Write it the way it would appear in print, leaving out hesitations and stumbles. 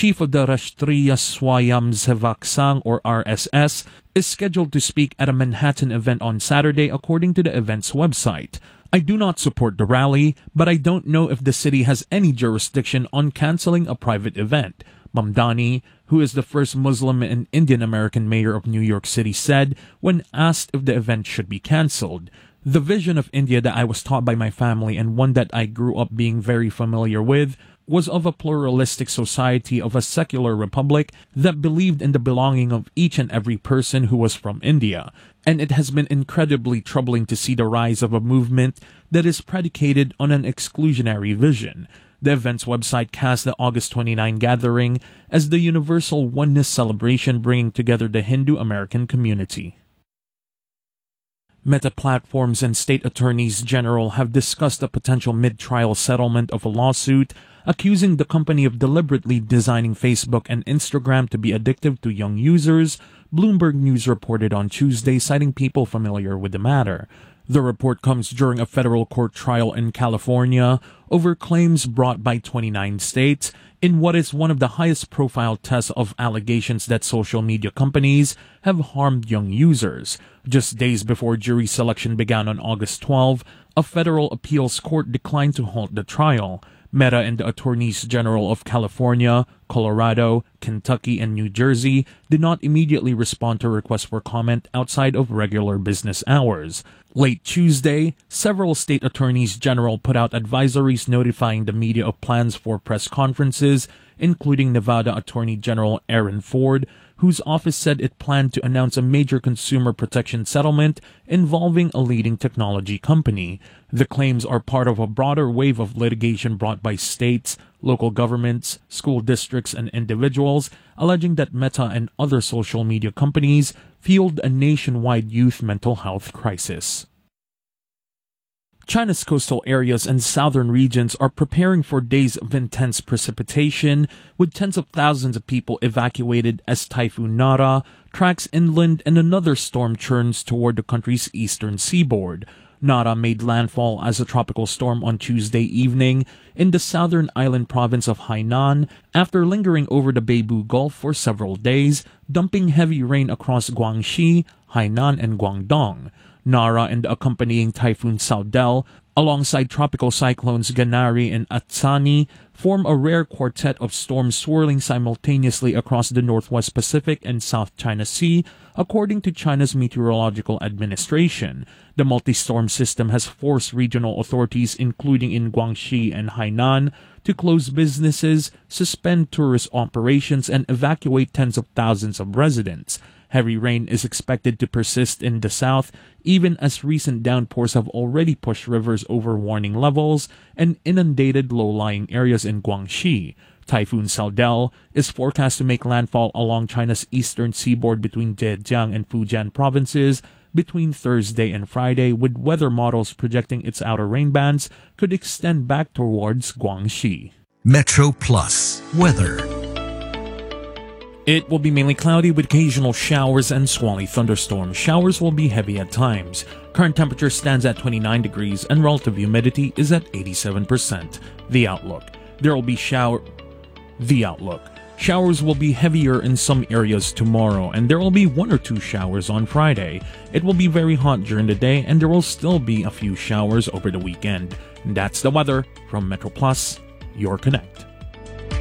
chief of the Rashtriya Swayamsevak Sangh or RSS, is scheduled to speak at a Manhattan event on Saturday according to the event's website. I do not support the rally, but I don't know if the city has any jurisdiction on canceling a private event, Mamdani, who is the first Muslim and Indian-American mayor of New York City, said when asked if the event should be canceled. The vision of India that I was taught by my family and one that I grew up being very familiar with was of a pluralistic society of a secular republic that believed in the belonging of each and every person who was from India. And it has been incredibly troubling to see the rise of a movement that is predicated on an exclusionary vision. The event's website cast the August 29 gathering as the Universal Oneness celebration bringing together the Hindu-American community. Meta Platforms and state attorneys general have discussed a potential mid-trial settlement of a lawsuit accusing the company of deliberately designing Facebook and Instagram to be addictive to young users, Bloomberg News reported on Tuesday, citing people familiar with the matter. The report comes during a federal court trial in California over claims brought by 29 states in what is one of the highest profile tests of allegations that social media companies have harmed young users. Just days before jury selection began on August 12, a federal appeals court declined to halt the trial. Meta and the attorneys general of California, Colorado, Kentucky, and New Jersey did not immediately respond to requests for comment outside of regular business hours. Late Tuesday, several state attorneys general put out advisories notifying the media of plans for press conferences, including Nevada Attorney General Aaron Ford, whose office said it planned to announce a major consumer protection settlement involving a leading technology company. The claims are part of a broader wave of litigation brought by states, local governments, school districts, and individuals, alleging that Meta and other social media companies fueled a nationwide youth mental health crisis. China's coastal areas and southern regions are preparing for days of intense precipitation, with tens of thousands of people evacuated as Typhoon Nara tracks inland and another storm churns toward the country's eastern seaboard. Nara made landfall as a tropical storm on Tuesday evening in the southern island province of Hainan after lingering over the Beibu Gulf for several days, dumping heavy rain across Guangxi, Hainan, and Guangdong. Nara and the accompanying Typhoon Saudel, alongside tropical cyclones Ganari and Atsani, form a rare quartet of storms swirling simultaneously across the Northwest Pacific and South China Sea, according to China's Meteorological Administration. The multi-storm system has forced regional authorities, including in Guangxi and Hainan, to close businesses, suspend tourist operations, and evacuate tens of thousands of residents. Heavy rain is expected to persist in the south, even as recent downpours have already pushed rivers over warning levels and inundated low-lying areas in Guangxi. Typhoon Saudel is forecast to make landfall along China's eastern seaboard between Zhejiang and Fujian provinces between Thursday and Friday, with weather models projecting its outer rain bands could extend back towards Guangxi. Metro Plus weather. It will be mainly cloudy with occasional showers and squally thunderstorms. Showers will be heavy at times. Current temperature stands at 29 degrees and relative humidity is at 87%. The outlook. Showers will be heavier in some areas tomorrow, and there will be 1 or 2 showers on Friday. It will be very hot during the day, and there will still be a few showers over the weekend. That's the weather from Metro Plus, your Connect.